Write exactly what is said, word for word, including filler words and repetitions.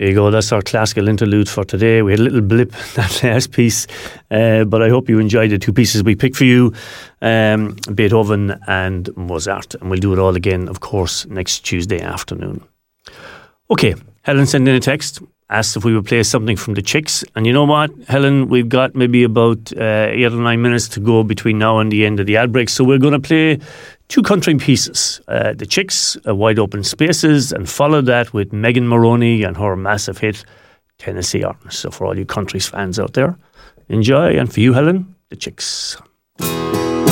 There you go. That's our classical interlude for today. We had a little blip that last piece, uh, but I hope you enjoyed the two pieces we picked for you, um, Beethoven and Mozart. And we'll do it all again, of course, next Tuesday afternoon. Okay, Helen sent in a text, asked if we would play something from the Chicks. And you know what, Helen, we've got maybe about uh, eight or nine minutes to go between now and the end of the ad break. So we're going to play two country pieces, uh, the Chicks, uh, Wide Open Spaces, and follow that with Megan Moroney and her massive hit, Tennessee Arms. So for all you country fans out there, enjoy. And for you, Helen, the Chicks.